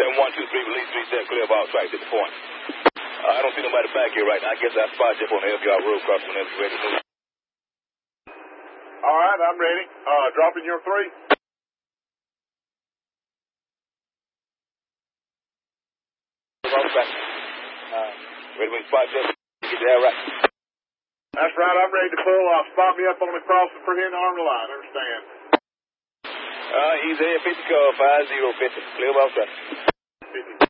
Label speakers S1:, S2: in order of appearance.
S1: Trim 123, release 37, clear of all tracks at the point. I don't see nobody back here right now. I guess I'll spot you up on the FDR road cross whenever you're ready to move.
S2: All right, I'm ready. Dropping your 3.
S1: Ready to spot you up? Get there right.
S2: That's right, I'm ready to pull. Spot me up on the crossing for him to arm the line. Understand?
S1: He's there, 50 car, 5050. Clear of all traffic.
S2: 50.